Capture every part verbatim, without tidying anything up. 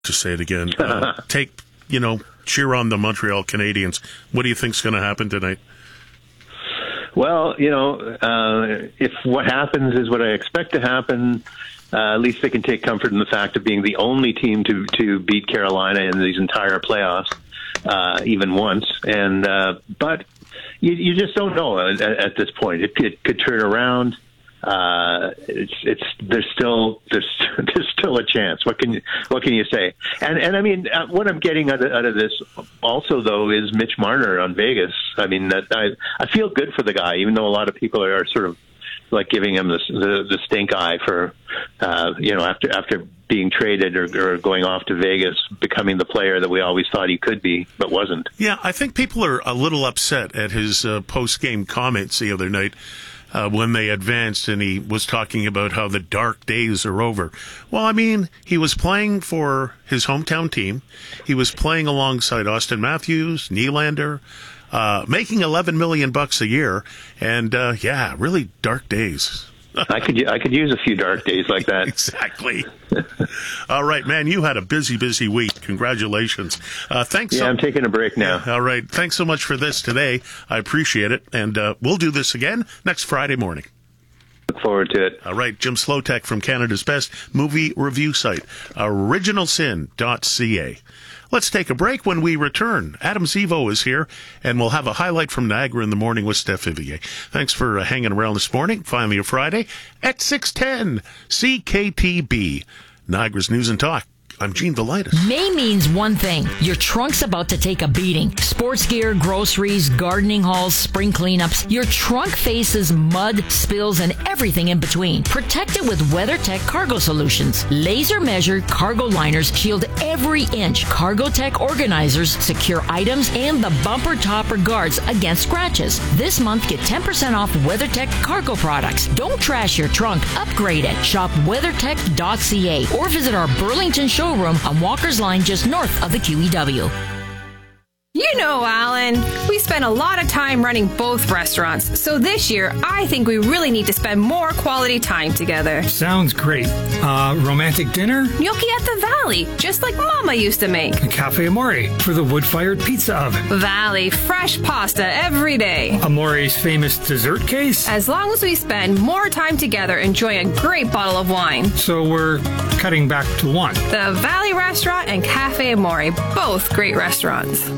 to say it again. Uh, take, you know, cheer on the Montreal Canadiens. What do you think's going to happen tonight? Well, you know, uh, if what happens is what I expect to happen, uh, at least they can take comfort in the fact of being the only team to, to beat Carolina in these entire playoffs, uh, even once. And uh, but you, you just don't know at, at this point. It, it could turn around. Uh, it's it's there's still there's there's still a chance. What can you what can you say? And and I mean, uh, what I'm getting out of, out of this also though is Mitch Marner on Vegas. I mean, that I I feel good for the guy, even though a lot of people are, are sort of like giving him this, the the stink eye for uh, you know after after being traded or, or going off to Vegas, becoming the player that we always thought he could be, but wasn't. Yeah, I think people are a little upset at his uh, post game comments the other night. Uh, when they advanced, and he was talking about how the dark days are over. Well, I mean, he was playing for his hometown team. He was playing alongside Austin Matthews, Nylander, uh, making eleven million bucks a year, and uh, yeah, really dark days. I could I could use a few dark days like that. Exactly. All right, man, you had a busy, busy week. Congratulations. Uh, thanks. Yeah, so- I'm taking a break now. All right. Thanks so much for this today. I appreciate it. And uh, we'll do this again next Friday morning. Look forward to it. All right. Jim Slotek from Canada's best movie review site, original sin dot c a. Let's take a break. When we return, Adam Zivo is here, and we'll have a highlight from Niagara in the morning with Steph Vivier. Thanks for uh, hanging around this morning. Finally a Friday at six ten C K T B, Niagara's News and Talk. I'm Gene Velitis. May means one thing. Your trunk's about to take a beating. Sports gear, groceries, gardening hauls, spring cleanups. Your trunk faces mud, spills, and everything in between. Protect it with WeatherTech Cargo Solutions. Laser-measured cargo liners shield every inch. CargoTech organizers secure items and the bumper topper guards against scratches. This month, get ten percent off WeatherTech cargo products. Don't trash your trunk. Upgrade it. Shop weathertech dot c a or visit our Burlington showroom on Walker's Line just north of the Q E W. You know, Alan, we spend a lot of time running both restaurants. So this year, I think we really need to spend more quality time together. Sounds great. Uh, romantic dinner? Gnocchi at the Valley, just like Mama used to make. A Cafe Amore for the wood-fired pizza oven. Valley, fresh pasta every day. Amore's famous dessert case? As long as we spend more time together enjoying a great bottle of wine. So we're cutting back to one. The Valley Restaurant and Cafe Amore, both great restaurants.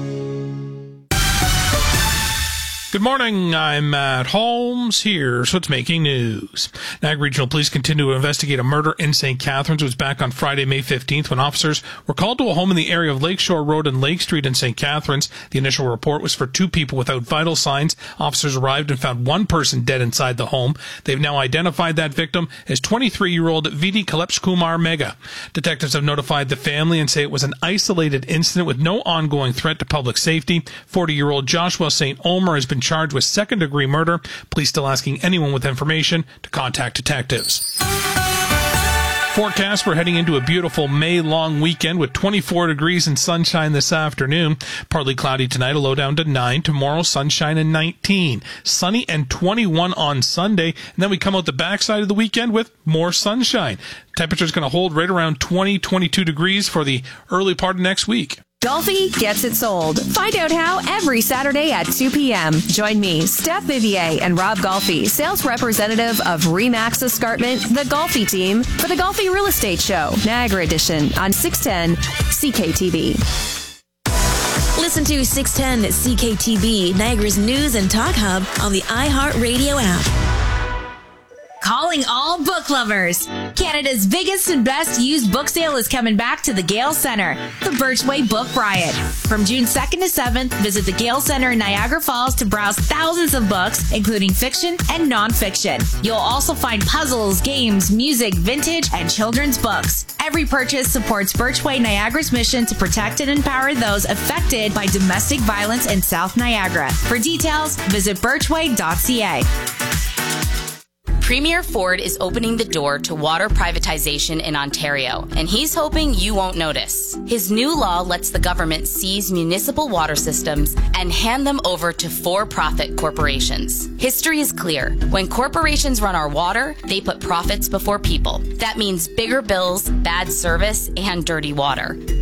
Good morning, I'm Matt Holmes. Here's what's making news. Niagara Regional Police continue to investigate a murder in Saint Catharines. It was back on Friday, May fifteenth, when officers were called to a home in the area of Lakeshore Road and Lake Street in Saint Catharines. The initial report was for two people without vital signs. Officers arrived and found one person dead inside the home. They've now identified that victim as twenty-three-year-old Vidi Kalepshkumar Mega. Detectives have notified the family and say it was an isolated incident with no ongoing threat to public safety. forty-year-old Joshua Saint Omer has been charged with second-degree murder. Police still asking anyone with information to contact detectives. Forecast, we're heading into a beautiful May-long weekend with twenty-four degrees and sunshine this afternoon. Partly cloudy tonight, a low down to nine. Tomorrow, sunshine and nineteen. Sunny and twenty-one on Sunday. And then we come out the backside of the weekend with more sunshine. Temperature's going to hold right around twenty, twenty-two degrees for the early part of next week. Golfi gets it sold. Find out how every Saturday at two p.m. Join me, Steph Vivier, and Rob Golfi, sales representative of Remax Escarpment, the Golfi team, for the Golfi Real Estate Show, Niagara Edition, on six ten C K T V. Listen to six ten C K T V, Niagara's News and Talk Hub, on the iHeartRadio app. Calling all book lovers. Canada's biggest and best used book sale is coming back to the Gale Centre, the Birchway Book Riot. From June second to seventh, visit the Gale Centre in Niagara Falls to browse thousands of books, including fiction and nonfiction. You'll also find puzzles, games, music, vintage, and children's books. Every purchase supports Birchway Niagara's mission to protect and empower those affected by domestic violence in South Niagara. For details, visit birchway dot c a. Premier Ford is opening the door to water privatization in Ontario, and he's hoping you won't notice. His new law lets the government seize municipal water systems and hand them over to for-profit corporations. History is clear. When corporations run our water, they put profits before people. That means bigger bills, bad service, and dirty water.